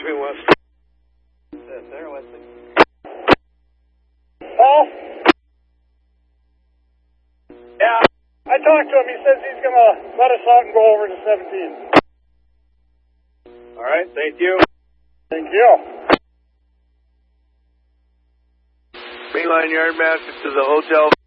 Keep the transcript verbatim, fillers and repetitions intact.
Green West. Yes, there, Wesley. Paul? Yeah, I talked to him. He says he's going to let us out and go over to seventeen. All right, thank you. Thank you. Mainline Yardmaster to the hotel.